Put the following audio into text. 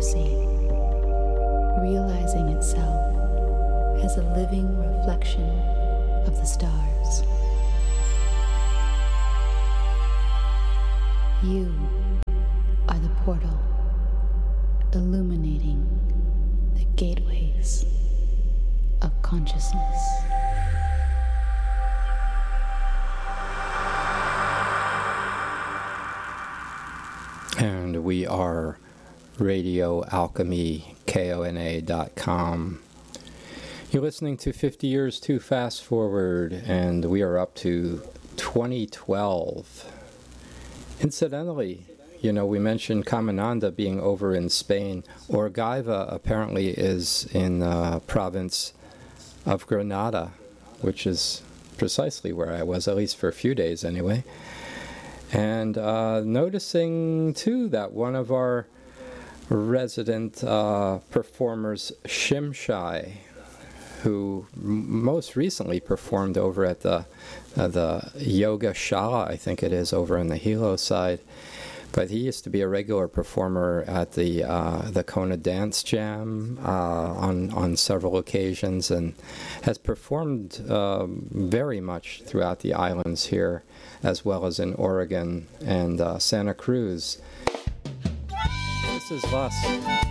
democracy, realizing itself as a living reflection of the stars. You are the portal, illuminating the gateways of consciousness. And we are Radio Alchemy, KONA.com. You're listening to 50 Years Too Fast Forward, and we are up to 2012. Incidentally, we mentioned Caminanda being over in Spain. Orgaiva apparently is in the province of Granada, which is precisely where I was, at least for a few days anyway. And noticing, too, that one of our resident performers, Shimshai, who most recently performed over at the Yoga Shala, I think it is, over on the Hilo side. But he used to be a regular performer at the Kona Dance Jam on several occasions, and has performed very much throughout the islands here, as well as in Oregon and Santa Cruz. This is Lust.